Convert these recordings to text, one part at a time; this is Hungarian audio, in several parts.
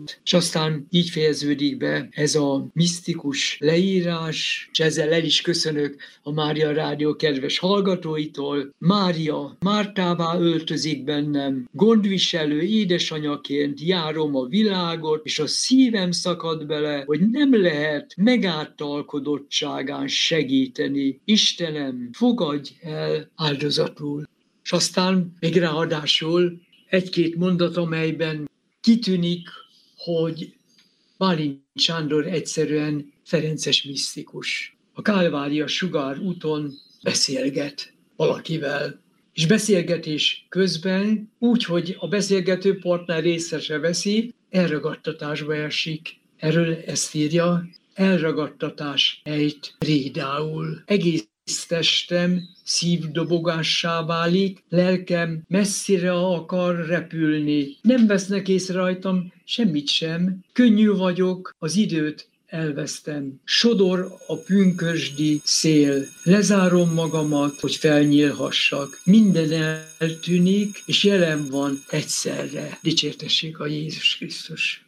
És aztán így fejeződik be ez a misztikus leírás, és ezzel el is köszönök a Mária Rádió kedves hallgatóitól. Mária Mártává öltözik bennem, gondviselő édesanyaként járom a világot, és a szívem szakad bele, hogy nem lehet megáltalkodottságán segíteni. Istenem, fogadj el áldozatul. És aztán még ráadásul egy-két mondat, amelyben kitűnik, hogy Bálint Sándor egyszerűen ferences misztikus. A Kálvária sugár úton beszélget valakivel. És beszélgetés közben, úgy, hogy a beszélgető partner észre se veszi, elragadtatásba esik. Erről ezt írja, elragadtatás ejt rédául. Egész testem szívdobogássá válik, lelkem messzire akar repülni. Nem vesznek észre rajtam semmit sem, könnyű vagyok, az időt elvesztem. Sodor a pünkösdi szél, lezárom magamat, hogy felnyílhassak. Minden eltűnik, és jelen van egyszerre. Dicsértessék a Jézus Krisztus.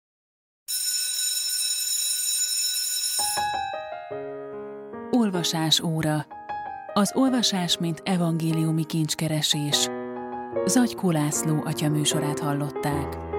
Olvasás óra. Az olvasás, mint evangéliumi kincskeresés. Zagykó László atya műsorát hallották.